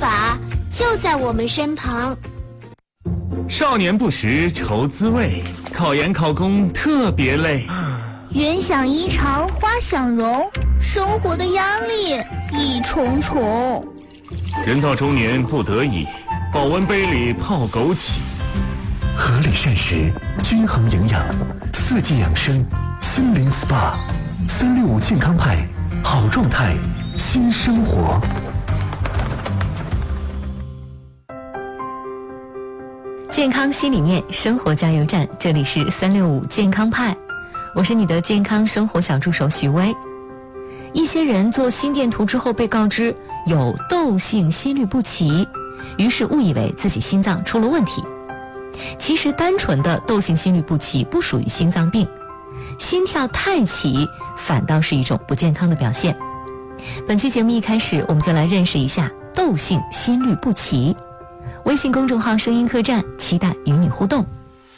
法就在我们身旁。 少年不识愁滋味，考研考公特别累。 人想衣裳花想容，生活的压力一重重。 人到中年不得已，保温杯里泡枸杞。 合理膳食，均衡营养，四季养生，心灵 SPA，365健康派，好状态，新生活。 健康新理念，生活加油站，这里是365健康派，我是你的健康生活小助手徐薇。一些人做心电图之后被告知有窦性心律不齐，于是误以为自己心脏出了问题。其实单纯的窦性心律不齐不属于心脏病，心跳太齐反倒是一种不健康的表现。本期节目一开始，我们就来认识一下窦性心律不齐。微信公众号声音客栈，期待与你互动。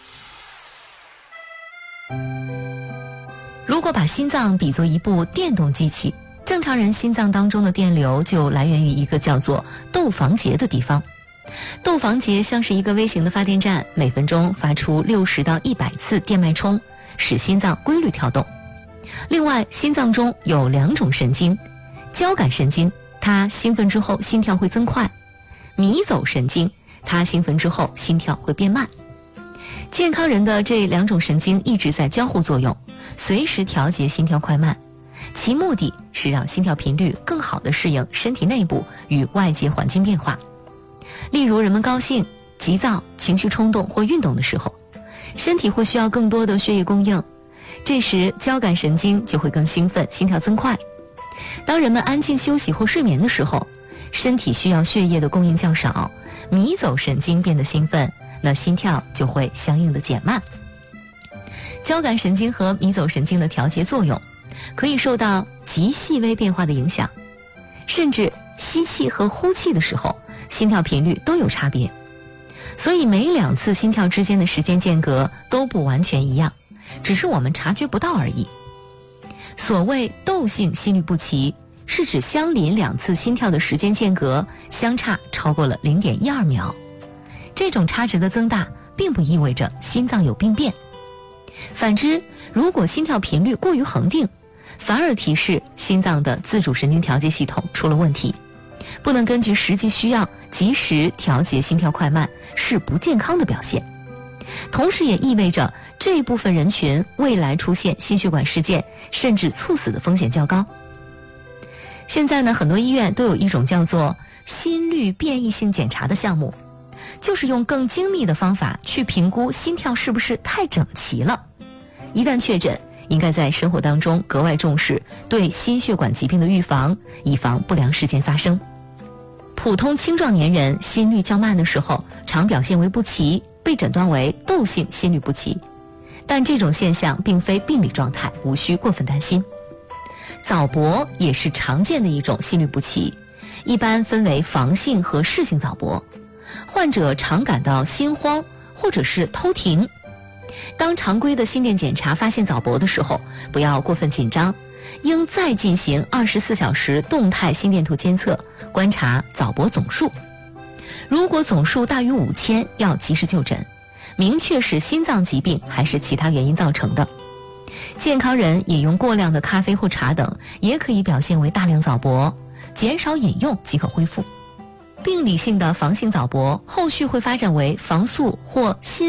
如果把心脏比作一部电动机器，正常人心脏当中的电流就来源于一个叫做窦房结的地方。窦房结像是一个微型的发电站，每分钟发出60到100次电脉冲，使心脏规律跳动。另外，心脏中有2种神经，交感神经，它兴奋之后心跳会增快；迷走神经，它兴奋之后心跳会变慢。健康人的这2种神经一直在交互作用，随时调节心跳快慢，其目的是让心跳频率更好地适应身体内部与外界环境变化。例如人们高兴、急躁、情绪冲动或运动的时候，身体会需要更多的血液供应，这时交感神经就会更兴奋，心跳增快。当人们安静休息或睡眠的时候，身体需要血液的供应较少，迷走神经变得兴奋，那心跳就会相应的减慢。交感神经和迷走神经的调节作用可以受到极细微变化的影响，甚至吸气和呼气的时候心跳频率都有差别，所以每2次心跳之间的时间间隔都不完全一样，只是我们察觉不到而已。所谓窦性心律不齐，是指相邻2次心跳的时间间隔相差超过了0.12秒。这种差值的增大并不意味着心脏有病变，反之，如果心跳频率过于恒定，反而提示心脏的自主神经调节系统出了问题，不能根据实际需要及时调节心跳快慢，是不健康的表现。同时也意味着这部分人群未来出现心血管事件甚至猝死的风险较高。现在呢，很多医院都有一种叫做心率变异性检查的项目，就是用更精密的方法去评估心跳是不是太整齐了。一旦确诊，应该在生活当中格外重视对心血管疾病的预防，以防不良事件发生。普通青壮年人心率较慢的时候，常表现为不齐，被诊断为窦性心律不齐，但这种现象并非病理状态，无需过分担心。早搏也是常见的一种心律不齐，一般分为房性和室性早搏，患者常感到心慌或者是偷停。当常规的心电检查发现早搏的时候，不要过分紧张，应再进行24小时动态心电图监测，观察早搏总数。如果总数大于5000，要及时就诊，明确是心脏疾病还是其他原因造成的。健康人饮用过量的咖啡或茶等，也可以表现为大量早搏，减少饮用即可恢复。病理性的房性早搏后续会发展为房速或心